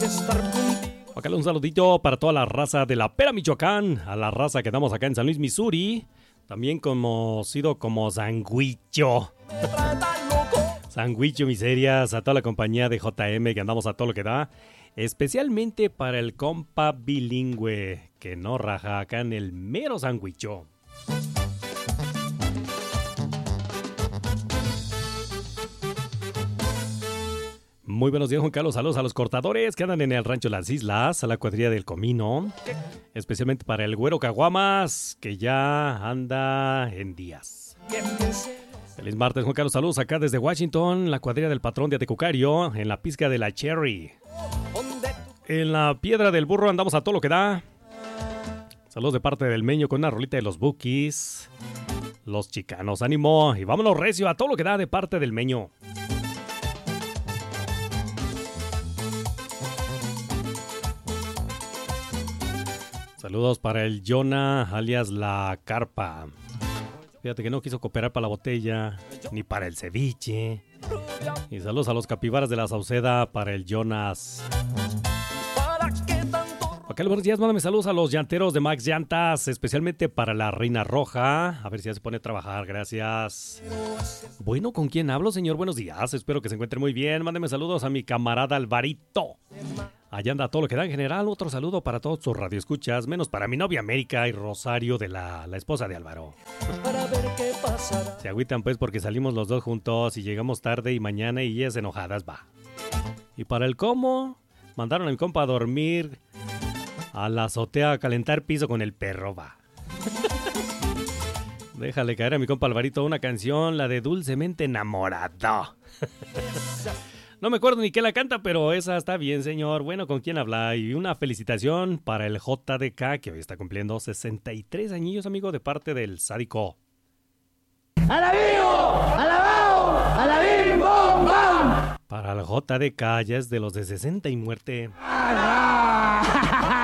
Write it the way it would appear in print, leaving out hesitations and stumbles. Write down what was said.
Acá un saludito para toda la raza de la Pera, Michoacán, a la raza que estamos acá en San Luis, Missouri, también conocido como Sanguicho. Sanguicho, miserias, a toda la compañía de JM que andamos a todo lo que da, especialmente para el compa bilingüe que no raja acá en el mero Sanguicho. Muy buenos días, Juan Carlos. Saludos a los cortadores que andan en el rancho Las Islas, a la cuadrilla del Comino. Especialmente para el güero Caguamas, que ya anda en días. Feliz martes, Juan Carlos. Saludos acá desde Washington, la cuadrilla del patrón de Atecucario, en la pizca de la Cherry. En la piedra del burro andamos a todo lo que da. Saludos de parte del Meño con una rolita de los Bookies. Los chicanos, ánimo. Y vámonos recio a todo lo que da de parte del Meño. Saludos para el Jonah, alias La Carpa. Fíjate que no quiso cooperar para la botella, ni para el ceviche. Y saludos a los capibaras de la Sauceda para el Jonas. Acá buenos días, mándame saludos a los llanteros de Max Llantas, especialmente para la Reina Roja. A ver si ya se pone a trabajar, gracias. Bueno, ¿con quién hablo, señor? Buenos días, espero que se encuentre muy bien. Mándeme saludos a mi camarada Alvarito. Allá anda todo lo que da en general. Otro saludo para todos sus radioescuchas, menos para mi novia América y Rosario, de la esposa de Álvaro. Se agüitan pues porque salimos los dos juntos y llegamos tarde y mañana y ellas enojadas, va. Y para el cómo, mandaron a mi compa a dormir a la azotea a calentar piso con el perro, va. Déjale caer a mi compa Alvarito una canción, la de Dulcemente Enamorado. No me acuerdo ni qué la canta, pero esa está bien, señor. Bueno, ¿con quién habla? Y una felicitación para el JDK, que hoy está cumpliendo 63 añillos, amigo, de parte del Sádico. ¡Alabío! ¡Alabao! ¡Alabim! ¡Bom! ¡Bam! Para el JDK ya es de los de 60 y muerte.